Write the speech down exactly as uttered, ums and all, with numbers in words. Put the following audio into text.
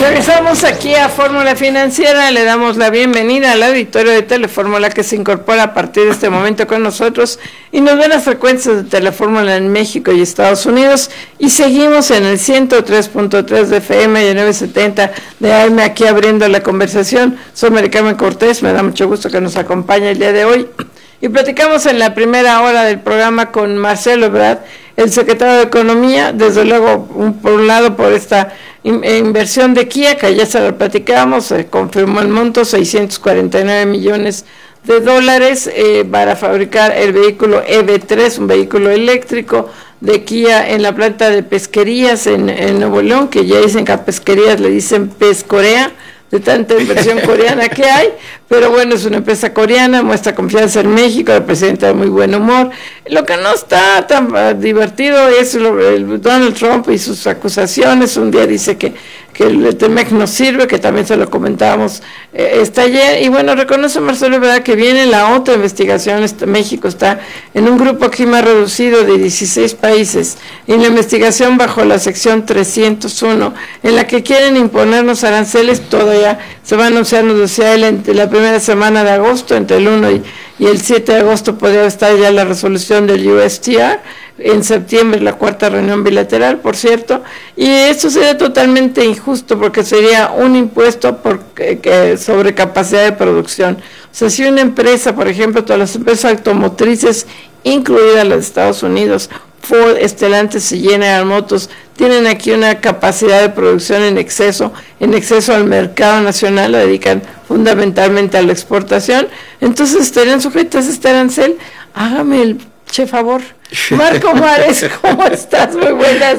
Regresamos aquí a Fórmula Financiera, le damos la bienvenida al auditorio de Telefórmula que se incorpora a partir de este momento con nosotros y nos ven las frecuencias de Telefórmula en México y Estados Unidos y seguimos en el ciento tres punto tres de F M y el novecientos setenta de A M aquí abriendo la conversación. Soy Mari Carmen Cortés, me da mucho gusto que nos acompañe el día de hoy y platicamos en la primera hora del programa con Marcelo Ebrard, el secretario de Economía, desde luego un, por un lado por esta inversión de Kia, que ya se lo platicamos, se confirmó el monto, seiscientos cuarenta y nueve millones de dólares eh, para fabricar el vehículo E V tres, un vehículo eléctrico de Kia en la planta de pesquerías en, en Nuevo León, que ya dicen que a pesquerías le dicen Pescorea, de tanta inversión coreana que hay, pero bueno, es una empresa coreana, muestra confianza en México, el presidente de muy buen humor. Lo que no está tan uh, divertido es lo, el Donald Trump y sus acusaciones. Un día dice que, que el T-MEC no sirve, que también se lo comentábamos eh, esta ayer, y bueno, reconoce Marcelo, ¿verdad?, que viene la otra investigación. Este, México está en un grupo aquí más reducido de dieciséis países, en la investigación bajo la sección trescientos uno, en la que quieren imponernos aranceles. Todavía se va a anunciar, nos decía él, entre la primera semana de agosto, entre el uno y, y el siete de agosto podría estar ya la resolución del U S T R, en septiembre la cuarta reunión bilateral, por cierto, y esto sería totalmente injusto porque sería un impuesto por, que, que, sobre capacidad de producción. O sea, si una empresa, por ejemplo, todas las empresas automotrices, incluidas las de Estados Unidos, Ford, Stellantis y General Motors, tienen aquí una capacidad de producción en exceso, en exceso al mercado nacional, lo dedican fundamentalmente a la exportación, entonces estarían sujetas a este arancel. Hágame el che favor. Marco Juárez, ¿cómo estás? Muy buenas